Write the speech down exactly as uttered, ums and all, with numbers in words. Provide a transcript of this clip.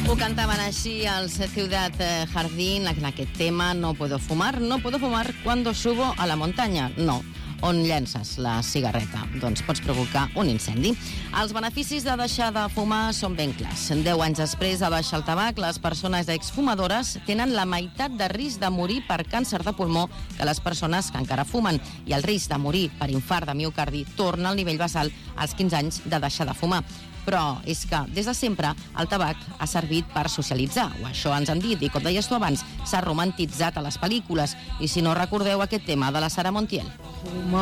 Ho cantaven així al Ciudad Jardín, en aquest tema, no puedo fumar, no puedo fumar cuando subo a la montaña. No, on llences la cigarreta? Doncs pots provocar un incendi. Els beneficis de deixar de fumar són ben clars. Deu anys després de deixar el tabac, les persones exfumadores tenen la meitat de risc de morir per càncer de pulmó que les persones que encara fumen, i el risc de morir per infart de miocardi torna al nivell basal als quinze anys de deixar de fumar. Però és que, des de sempre, el tabac ha servit per socialitzar, o això ens han dit, i com deies tu abans, s'ha romantitzat a les pel·lícules. I si no recordeu aquest tema de la Sara Montiel.